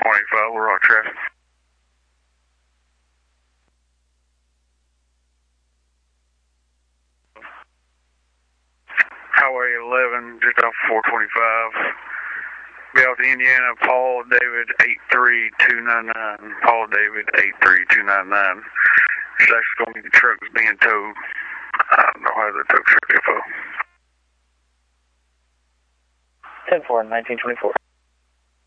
185, we're on traffic. Highway 11, just off 425. Be out to Indiana, Paul David 83299. Paul David 83299. It's actually going to be the truck that's being towed. I don't know how the tow truck info. 10-4, 1924.